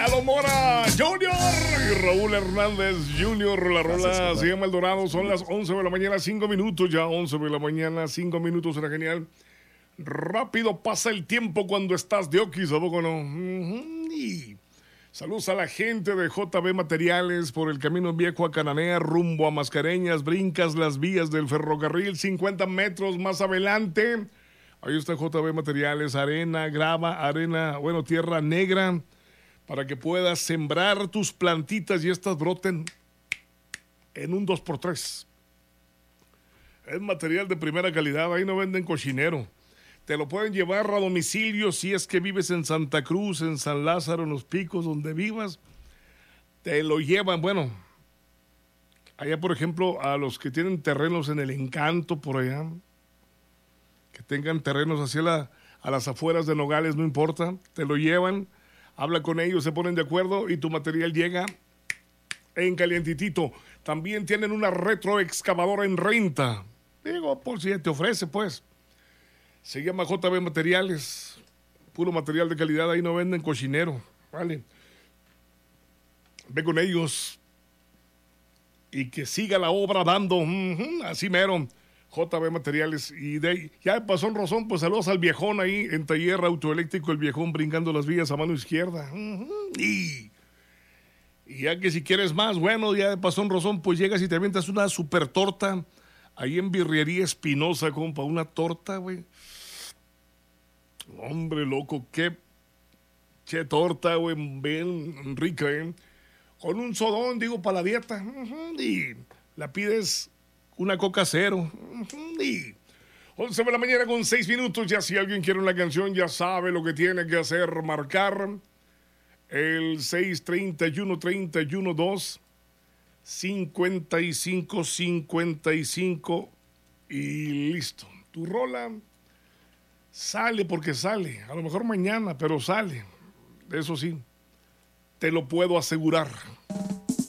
Lalo Mora Junior y Raúl Hernández Junior. La rola se llama El Dorado. Son las 11 de la mañana, 5 minutos. Ya 11 de la mañana, 5 minutos. Era genial. Rápido pasa el tiempo cuando estás de oquis, ¿a poco no? Y saludos a la gente de JB Materiales por el camino viejo a Cananea, rumbo a Mascareñas. Brincas las vías del ferrocarril, 50 metros más adelante. Ahí está JB Materiales, arena, grava, tierra negra, para que puedas sembrar tus plantitas y estas broten en un 2x3. Es material de primera calidad, ahí no venden cochinero. Te lo pueden llevar a domicilio si es que vives en Santa Cruz, en San Lázaro, en Los Picos, donde vivas. Te lo llevan, allá por ejemplo, a los que tienen terrenos en El Encanto, por allá, que tengan terrenos hacia a las afueras de Nogales, no importa, te lo llevan, habla con ellos, se ponen de acuerdo y tu material llega en calientitito. También tienen una retroexcavadora en renta, digo, por si te ofrece, pues. Se llama JB Materiales, puro material de calidad, ahí no venden cochinero, ¿vale? Ve con ellos y que siga la obra dando, así mero. JB Materiales, y de ahí, ya de Pasón Rosón, pues saludos al viejón ahí en Taller Autoeléctrico, el viejón brincando las vías a mano izquierda. Y ya que si quieres más, ya de Pasón Rosón, pues llegas y te avientas una super torta ahí en Birrería Espinosa, compa, una torta, güey. Hombre, loco, qué torta, güey, bien rica, con un sodón, digo, para la dieta. Y la pides una Coca Cero. Y 11 de la mañana con 6 minutos. Ya si alguien quiere una canción, ya sabe lo que tiene que hacer. Marcar el 631-31-2 55-55 y listo. Tu rola sale porque sale. A lo mejor mañana, pero sale. Eso sí, te lo puedo asegurar.